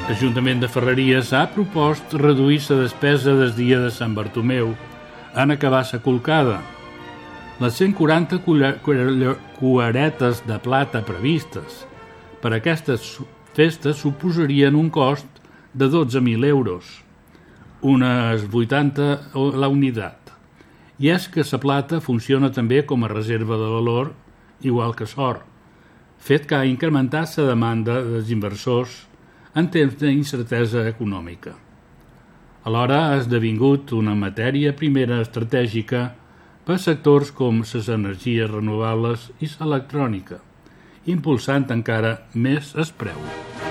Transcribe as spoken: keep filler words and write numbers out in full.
L'Ajuntament de Ferreries ha propost reduir la despesa del dia de Sant Bartomeu en acabar la colcada. Les cent quaranta cueretes de plata previstes per a aquestes festes suposarien un cost de dotze mil euros, unes vuitanta la unitat. I és que la plata funciona també com a reserva de valor, igual que l'or, fet que ha incrementat la demanda dels inversors en temps d'incertesa econòmica. Alhora ha esdevingut una matèria primera estratègica per sectors com les energies renovables i l'electrònica, impulsant encara més el preu.